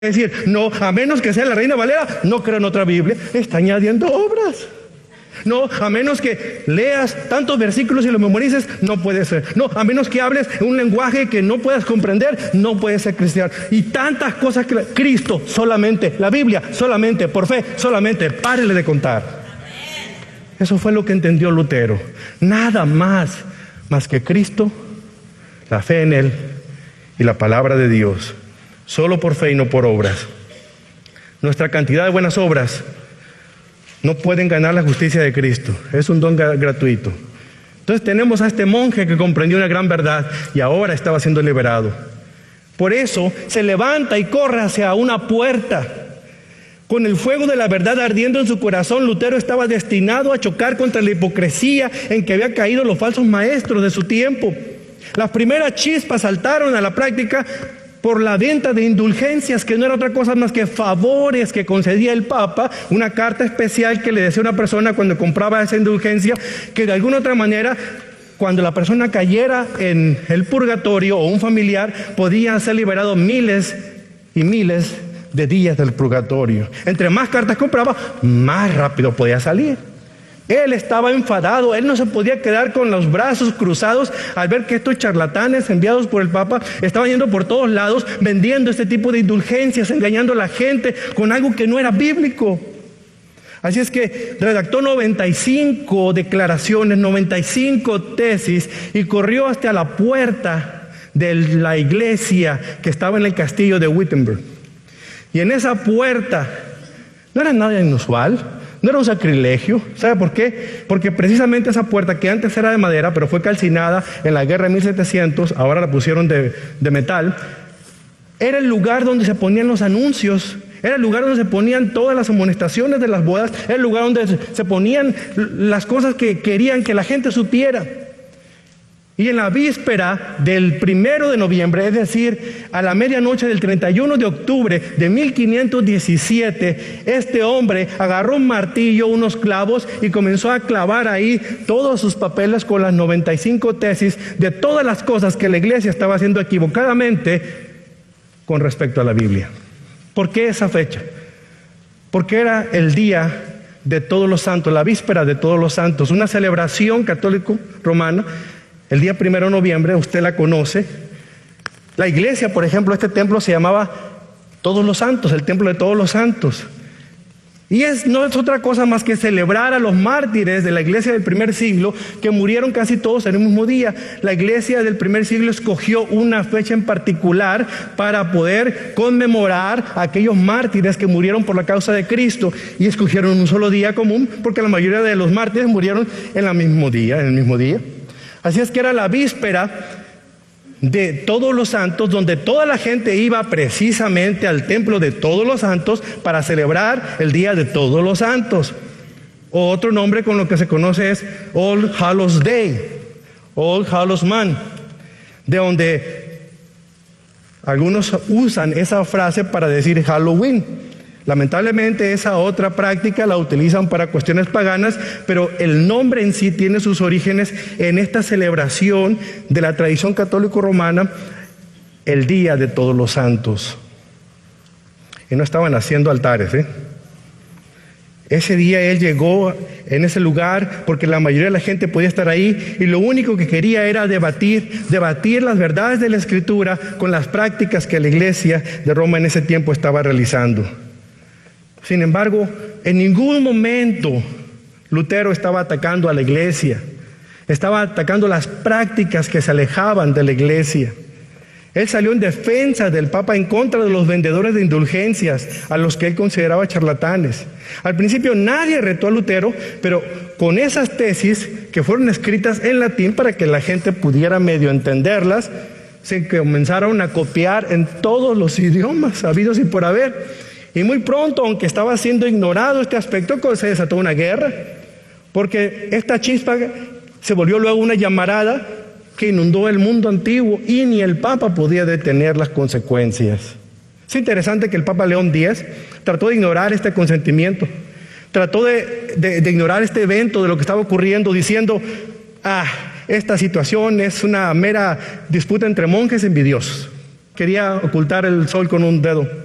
decir, no, a menos que sea la Reina Valera, no creo en otra Biblia. Está añadiendo obras. No, a menos que leas tantos versículos y los memorices, no puede ser. No, a menos que hables un lenguaje que no puedas comprender, no puedes ser cristiano. Y tantas cosas que Cristo solamente, la Biblia solamente, por fe solamente, párele de contar. Eso fue lo que entendió Lutero. Nada más que Cristo, la fe en Él y la palabra de Dios. Solo por fe y no por obras. Nuestra cantidad de buenas obras no pueden ganar la justicia de Cristo. Es un don gratuito. Entonces tenemos a este monje que comprendió una gran verdad y ahora estaba siendo liberado. Por eso se levanta y corre hacia una puerta. Con el fuego de la verdad ardiendo en su corazón, Lutero estaba destinado a chocar contra la hipocresía en que había caído los falsos maestros de su tiempo. Las primeras chispas saltaron a la práctica por la venta de indulgencias, que no era otra cosa más que favores que concedía el Papa, una carta especial que le decía a una persona cuando compraba esa indulgencia, que de alguna otra manera, cuando la persona cayera en el purgatorio o un familiar, podía ser liberado miles y miles de días del purgatorio. Entre más cartas compraba, más rápido podía salir. Él estaba enfadado, él no se podía quedar con los brazos cruzados al ver que estos charlatanes enviados por el Papa estaban yendo por todos lados vendiendo este tipo de indulgencias, engañando a la gente con algo que no era bíblico. Así es que redactó 95 declaraciones, 95 tesis y corrió hasta la puerta de la iglesia que estaba en el castillo de Wittenberg. Y en esa puerta no era nada inusual. No era un sacrilegio. ¿Sabe por qué? Porque precisamente esa puerta, que antes era de madera, pero fue calcinada en la guerra de 1700, ahora la pusieron de metal, era el lugar donde se ponían los anuncios, era el lugar donde se ponían todas las amonestaciones de las bodas, era el lugar donde se ponían las cosas que querían que la gente supiera. Y en la víspera del 1 de noviembre, es decir, a la medianoche del 31 de octubre de 1517, este hombre agarró un martillo, unos clavos y comenzó a clavar ahí todos sus papeles con las 95 tesis de todas las cosas que la iglesia estaba haciendo equivocadamente con respecto a la Biblia. ¿Por qué esa fecha? Porque era el día de Todos los Santos, la víspera de Todos los Santos, una celebración católico romana. El día 1 de noviembre, usted la conoce. La iglesia, por ejemplo, este templo se llamaba Todos los Santos, el templo de Todos los Santos. Y no es otra cosa más que celebrar a los mártires de la iglesia del primer siglo, que murieron casi todos en el mismo día. La iglesia del primer siglo escogió una fecha en particular para poder conmemorar a aquellos mártires que murieron por la causa de Cristo. Y escogieron un solo día común, porque la mayoría de los mártires murieron en el mismo día. Así es que era la víspera de Todos los Santos, donde toda la gente iba precisamente al templo de Todos los Santos para celebrar el día de Todos los Santos. Otro nombre con lo que se conoce es All Hallows Day, All Hallows Man, de donde algunos usan esa frase para decir Halloween. Lamentablemente esa otra práctica la utilizan para cuestiones paganas, pero el nombre en sí tiene sus orígenes en esta celebración de la tradición católico-romana, el Día de Todos los Santos. Y no estaban haciendo altares, Ese día él llegó en ese lugar porque la mayoría de la gente podía estar ahí y lo único que quería era debatir las verdades de la Escritura con las prácticas que la iglesia de Roma en ese tiempo estaba realizando. Sin embargo, en ningún momento Lutero estaba atacando a la iglesia, estaba atacando las prácticas que se alejaban de la iglesia. Él salió en defensa del Papa en contra de los vendedores de indulgencias, a los que él consideraba charlatanes. Al principio nadie retó a Lutero, pero con esas tesis que fueron escritas en latín para que la gente pudiera medio entenderlas, se comenzaron a copiar en todos los idiomas habidos y por haber. Y muy pronto, aunque estaba siendo ignorado este aspecto, se desató una guerra, porque esta chispa se volvió luego una llamarada que inundó el mundo antiguo y ni el Papa podía detener las consecuencias. Es interesante que el Papa León X trató de ignorar este consentimiento, trató de ignorar este evento de lo que estaba ocurriendo, diciendo, esta situación es una mera disputa entre monjes envidiosos. Quería ocultar el sol con un dedo.